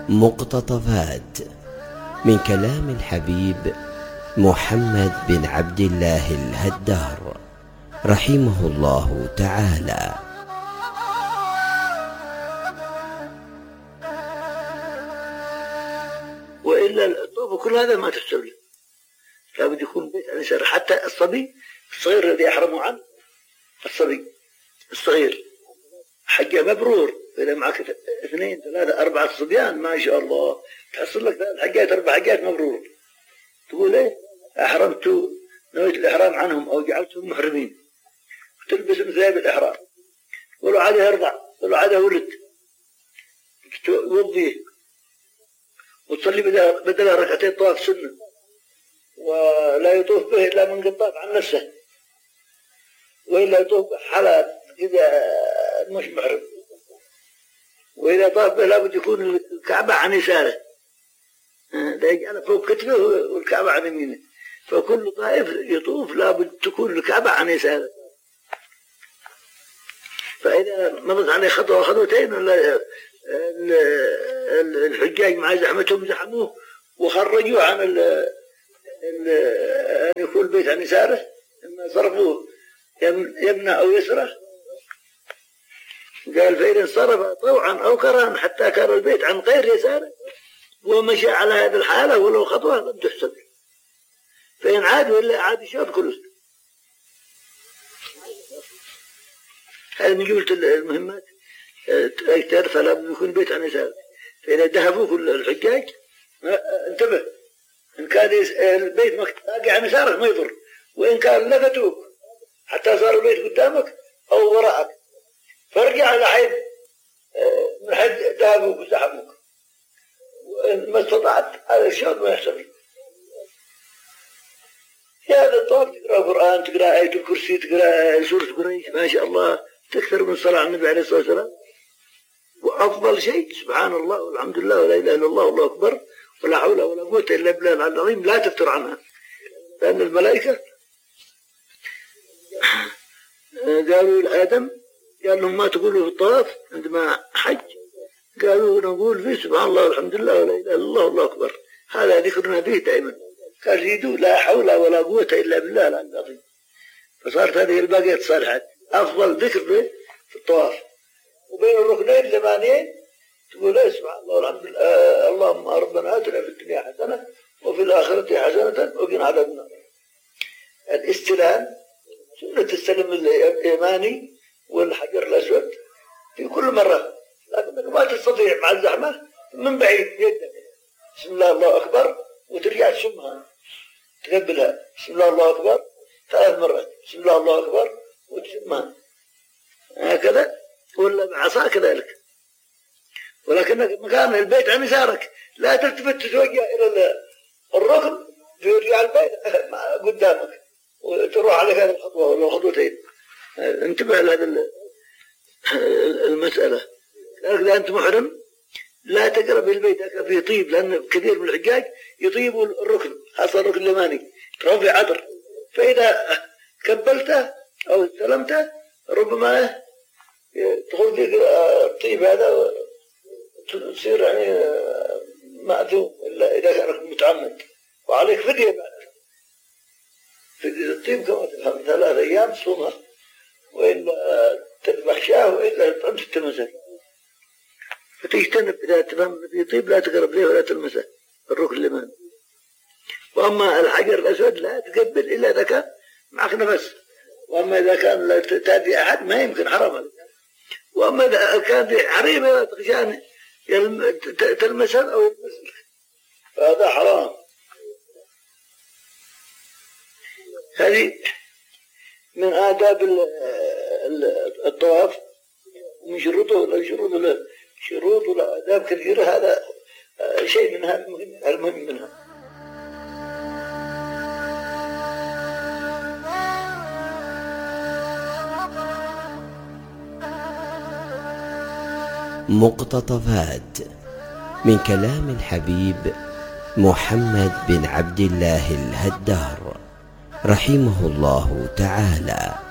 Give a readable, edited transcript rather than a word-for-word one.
مقتطفات من كلام الحبيب محمد بن عبد الله الهدار رحمه الله تعالى. وإلا الطوف كل هذا ما تحسب له، لابد يكون بيت عن يساره. حتى الصبي الصغير الذي يحرموا عنه، الصبي الصغير حقه مبرور. إذا معك 2 3 4 صبيان ما شاء الله تحصل لك 3 حقات 4 حقات مبرور. تقول إيه؟ أحرمت، نويت الإحرام عنهم أو جعلتهم محرمين، وتلبس ثياب الإحرام، ولو عاده يرضع، ولو عاده ولد، توضيه وتصلي بدل ركعتين طواف سنة، ولا يطوف به إلا من قد طاف عن نفسه، وإلا يطوف حالات إذا مش محرم. وإذا طاف به لابد يكون الكعبة عن يساره، لا يجعل فوق كتفه والكعبة عن يمينه. فكل طائف يطوف لابد تكون الكعبة عن يساره. فإذا مضت عليه خطوة وخطوتين ولا الحجاج مع زحمتهم زحموه وخرجوه عن أن يكون البيت عن يساره، إما صرفوه يمنى أو يسره. قال فإذا انصرف طوعا أو كرها حتى كان البيت عن غير يساره ومشى على هذه الحالة ولو خطوة لم تحسب، فإن عاد ولا عاد الشوط كله. هذه من جملة المهمات أكثر. فلا بد يكون بيت عن يساره. فإذا ذهبوا كل الحجاج انتبه، إن كان البيت باقي عن يسارك ما يضر، وإن كان لفتوك حتى صار البيت قدامك أو وراءك فارجع لحد من حد ذهبوك وسحبوك. ما استطعت هذا الشوط ما يحسب. في هذا الطواف تقرأ قرآن، تقرأ آية الكرسي، تقرأ سورة قريش، ما شاء الله تكثر من الصلاة على النبي عليه الصلاة والسلام. وأفضل شيء سبحان الله والحمد لله ولا إله إلا الله والله أكبر ولا حول ولا قوة إلا بالله العلي العظيم، لا تفتر عنها. لأن الملائكة قالوا لآدم، قال لهم ما تقولوا في الطواف عندما حج؟ قالوا نقول فيه سبحان الله والحمد لله ولا إله إلا الله والله أكبر، هذا ذكرنا فيه دائما. قال زيدوا لا حول ولا قوة إلا بالله العلي العظيم. فصارت هذه الباقيات الصالحات أفضل ذكر في الطواف. وبين الركنين اليمانيين تقول سبحان الله والحمد لله اللهم ربنا آتنا في الدنيا حسنة وفي الآخرة حسنة وقنا عذاب النار. الاستلام سنة السلم اليماني والحجر الأسود في كل مرة، لكنك ما تستطيع مع الزحمة من بعيد يدك بسم الله الله أكبر وترجع تشمها تقبلها بسم الله الله أكبر 3 مرات بسم الله الله أكبر وتشمها هكذا، ولا بعصا كذلك. ولكنك مكان البيت عن يسارك لا تلتفت تتوجه إلى الركن فيرجع البيت قدامك وتروح عليك هذه الخطوة ولا خطوتين. انتبه لهذا المسألة. إذا أنت محرم لا تقرب البيت فيه طيب، لأن كثير من الحجاج يطيبوا الركن، خاصة الركن اليماني ترى فيه عطر، فإذا كبلته أو استلمته ربما تدخل فيك الطيب هذا تصير يعني مأثوم، إلا إذا كانت متعمد، وعليك فدية بعد. فدية الطيب كما تفهم 3 أيام تصومها، وإلا تذبح شاه وإلا تطعم 6 مساكين. فتجتنب إذا تفهم في طيب لا تقرب ليه ولا تلمسه الركن اليماني. وأما الحجر الأسود لا تقبل إلا إذا كان معك نفس، وأما إذا كان لا تأتي أحد ما يمكن حرام عليك. وأما إذا كان حريم لا تخشان تلمسه أو يلمسك فهذا حرام. هذه من آداب الطواف ومن شروط والآداب كثيرة. هذا شيء منها المهم منها. مقتطفات من كلام الحبيب محمد بن عبد الله الهدار رحمه الله تعالى.